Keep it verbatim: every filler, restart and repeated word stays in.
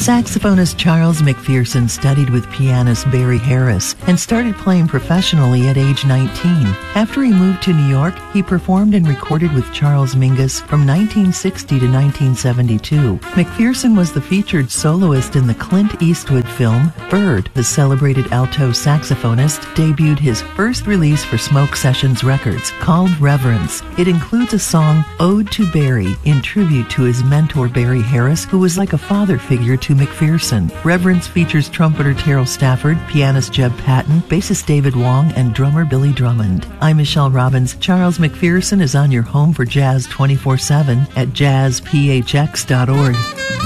Saxophonist Charles McPherson studied with pianist Barry Harris and started playing professionally at age nineteen. After he moved to New York, he performed and recorded with Charles Mingus from nineteen sixty to nineteen seventy-two. McPherson was the featured soloist in the Clint Eastwood film Bird. The celebrated alto saxophonist debuted his first release for Smoke Sessions Records, called Reverence. It includes a song, Ode to Barry, in tribute to his mentor Barry Harris, who was like a father figure to McPherson. Reverence features trumpeter Terrell Stafford, pianist Jeb Patton, bassist David Wong, and drummer Billy Drummond. I'm Michelle Robbins. Charles McPherson is on your home for jazz twenty-four seven at jazz p h x dot org.